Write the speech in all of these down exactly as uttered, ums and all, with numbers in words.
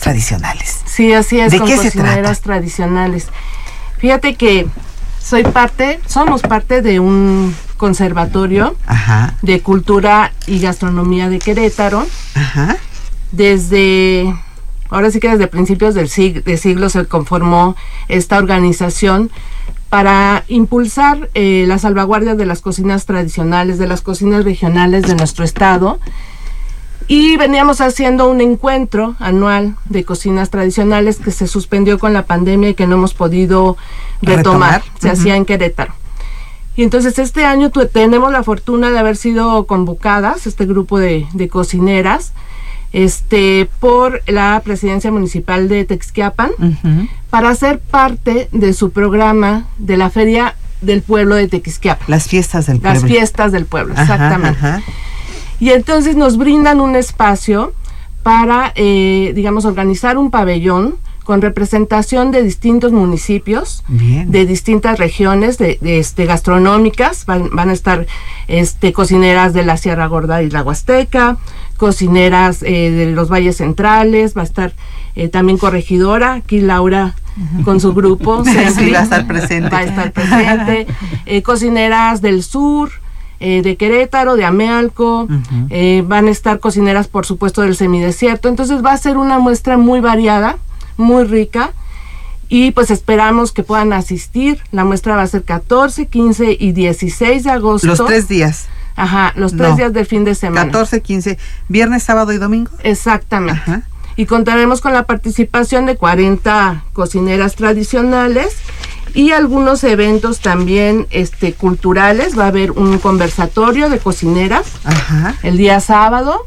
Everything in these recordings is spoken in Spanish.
tradicionales. Sí, así es. ¿De con qué se cocineras trata? tradicionales. Fíjate que soy parte, somos parte de un conservatorio Ajá. de cultura y gastronomía de Querétaro. Ajá. Desde, ahora sí que desde principios del siglo, de siglo se conformó esta organización para impulsar eh, la salvaguardia de las cocinas tradicionales, de las cocinas regionales de nuestro estado. Y veníamos haciendo un encuentro anual de cocinas tradicionales que se suspendió con la pandemia y que no hemos podido retomar. Retomar. Se uh-huh. hacía en Querétaro. Y entonces este año tu, tenemos la fortuna de haber sido convocadas, este grupo de, de cocineras, este, por la Presidencia Municipal de Texquiapan, uh-huh. para ser parte de su programa de la Feria del Pueblo de Texquiapan. Las fiestas del pueblo. Las fiestas del pueblo, ajá, exactamente. Ajá. Y entonces nos brindan un espacio para, eh, digamos, organizar un pabellón con representación de distintos municipios, bien. de distintas regiones de, de este gastronómicas. Van, van a estar este cocineras de la Sierra Gorda y la Huasteca, cocineras eh, de los valles centrales, va a estar eh, también corregidora, aquí Laura con su grupo. Sí, va a estar presente. Va a estar presente. Eh, cocineras del sur, Eh, de Querétaro, de Amealco, uh-huh. eh, van a estar cocineras, por supuesto, del semidesierto. Entonces va a ser una muestra muy variada, muy rica, y pues esperamos que puedan asistir. La muestra va a ser catorce, quince y dieciséis de agosto. Los tres días. Ajá, los tres no. días del fin de semana. catorce, quince, viernes, sábado y domingo. Exactamente. Ajá. Y contaremos con la participación de cuarenta cocineras tradicionales y algunos eventos también este culturales. Va a haber un conversatorio de cocineras. Ajá. El día sábado,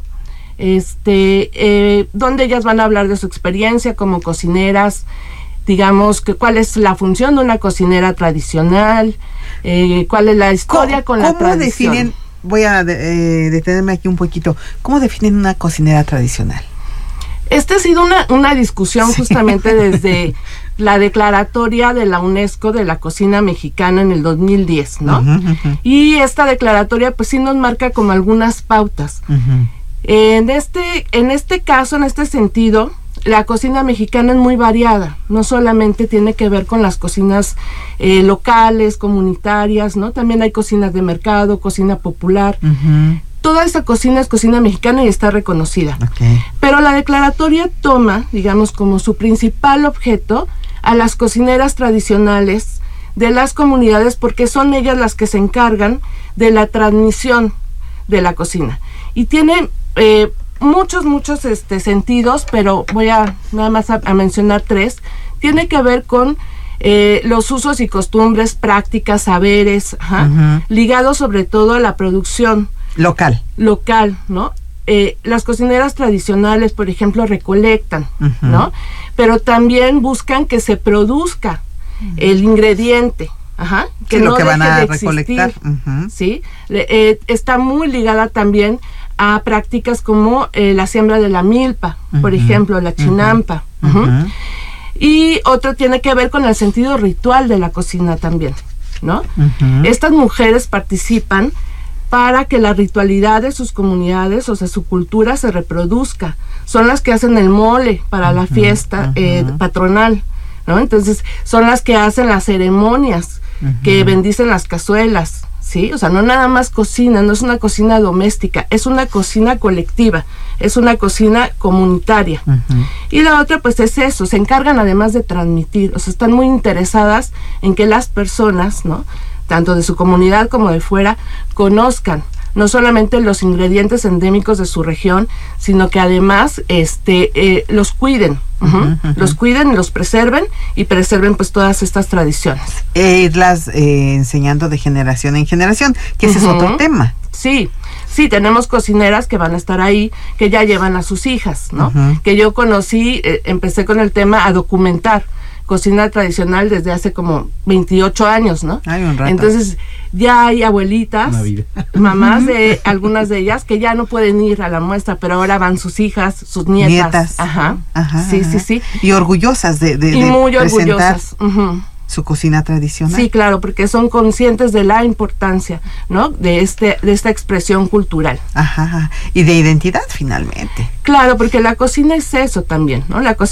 este eh, donde ellas van a hablar de su experiencia como cocineras, digamos, que cuál es la función de una cocinera tradicional, eh, cuál es la historia con la tradición. ¿Cómo definen, voy a de, eh, detenerme aquí un poquito, cómo definen una cocinera tradicional? Esta ha sido una, una discusión sí. justamente desde la declaratoria de la UNESCO de la cocina mexicana en el dos mil diez, ¿no? Uh-huh, uh-huh. Y esta declaratoria pues sí nos marca como algunas pautas. Uh-huh. En este, en este caso, en este sentido, la cocina mexicana es muy variada, no solamente tiene que ver con las cocinas eh, locales, comunitarias, ¿no? También hay cocinas de mercado, cocina popular. Uh-huh. Toda esa cocina es cocina mexicana y está reconocida. Okay. Pero la declaratoria toma, digamos, como su principal objeto a las cocineras tradicionales de las comunidades, porque son ellas las que se encargan de la transmisión de la cocina. Y tiene eh, muchos, muchos este, sentidos, pero voy a nada más a, a mencionar tres. Tiene que ver con eh, los usos y costumbres, prácticas, saberes, ajá, uh-huh. ligados sobre todo a la producción Local. Local, ¿no? Eh, las cocineras tradicionales, por ejemplo, recolectan, uh-huh. ¿no? Pero también buscan que se produzca uh-huh. el ingrediente, ajá, que sí, no lo que deje van a de recolectar. existir, Uh-huh. ¿sí? Eh, está muy ligada también a prácticas como eh, la siembra de la milpa, uh-huh. por ejemplo, la chinampa. Uh-huh. Uh-huh. Y otro tiene que ver con el sentido ritual de la cocina también, ¿no? Uh-huh. Estas mujeres participan para que la ritualidad de sus comunidades, o sea, su cultura se reproduzca. Son las que hacen el mole para la fiesta uh-huh. eh, patronal, ¿no? Entonces, son las que hacen las ceremonias, uh-huh. que bendicen las cazuelas, ¿sí? O sea, no nada más cocina, no es una cocina doméstica, es una cocina colectiva, es una cocina comunitaria. Uh-huh. Y la otra, pues, es eso, se encargan además de transmitir, o sea, están muy interesadas en que las personas, ¿no?, tanto de su comunidad como de fuera, conozcan no solamente los ingredientes endémicos de su región, sino que además este eh, los cuiden, uh-huh, uh-huh, uh-huh. los cuiden, los preserven y preserven pues todas estas tradiciones. E irlas eh, enseñando de generación en generación, que ese uh-huh. es otro tema. Sí, sí, tenemos cocineras que van a estar ahí, que ya llevan a sus hijas, ¿no? Uh-huh. Que yo conocí, eh, empecé con el tema a documentar cocina tradicional desde hace como veintiocho años, ¿no? Ay, un rato. Entonces ya hay abuelitas, mamás de algunas de ellas que ya no pueden ir a la muestra, pero ahora van sus hijas, sus nietas. Nietas. Ajá. Ajá. Sí, ajá. sí, sí. Y orgullosas de, de, y de muy presentar orgullosas. Uh-huh. su cocina tradicional. Sí, claro, porque son conscientes de la importancia, ¿no?, de este de esta expresión cultural. Ajá. Y de identidad finalmente. Claro, porque la cocina es eso también, ¿no? La cocina